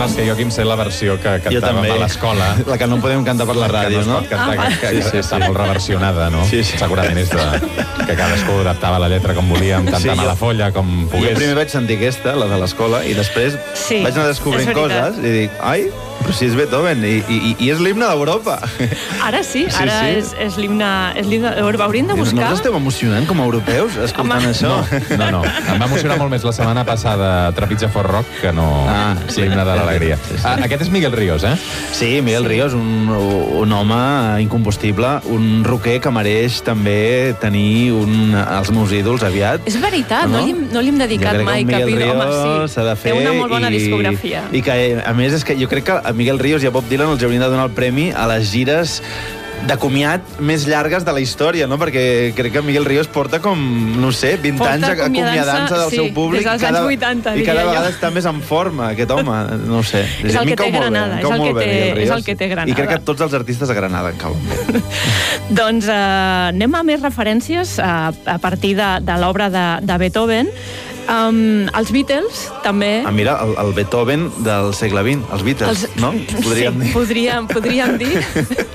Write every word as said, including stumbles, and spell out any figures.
Clar, és que jo aquí em sé la versió que cantàvem a l'escola. La que no podem cantar per la ràdio, no? Que no es pot cantar, que, que, que està molt reversionada, no? Sí, sí. Segurament és de, que cadascú adaptava la lletra com volíem, cantant Sí, jo- a la folla, com Jo pogués. primer vaig sentir aquesta, la de l'escola, i després Sí, vaig anar descobrint és veritat. coses i dic, ai, però si és Beethoven, i, i, i és l'himne d'Europa. Ara sí, Sí, ara sí. és, és l'himne... és l'himne d'Europa. Hauríem de No buscar... us esteu emocionant com a europeus escoltant Home. això? No, no. Em va emocionar molt més la setmana passada Trepitja Fort Rock que no Ah, sí. l'himne de l'alegria. Sí, sí. Ah, aquest és Miguel Ríos, eh? Sí, Miguel Ríos, un, un home incombustible, un rocker que mereix també tenir un, els meus ídols aviat. És veritat, no, No? no? li, hem- no li hem dedicat Jo crec que mai un cap... Miguel Home, Ríos sí. s'ha de fer Té una molt bona i, discografia. I que, a més, és que jo crec que a Miguel Ríos i a Bob Dylan els haurien de donar el premi a les gires de comiat més llargues de la història, no? Perquè crec que Miguel Ríos porta com, no sé, vint Porta anys acomiadant-se, acomiadant-se del sí, seu públic. des dels i cada, anys vuitanta, I diria cada jo. vegada està més en forma, aquest home. No ho sé. És A el mi que cau té molt bé, Granada, em és cau el molt que bé, té- Miguel és Ríos. el que té Granada. I crec que tots els artistes de Granada em cauen bé. Doncs eh, anem a més referències a, a partir de, de l'obra de, de Beethoven. Um, els Beatles, també... Ah, mira, el, el Beethoven del segle vint, els Beatles, Els- no? Podríem sí, dir. podríem, podríem dir.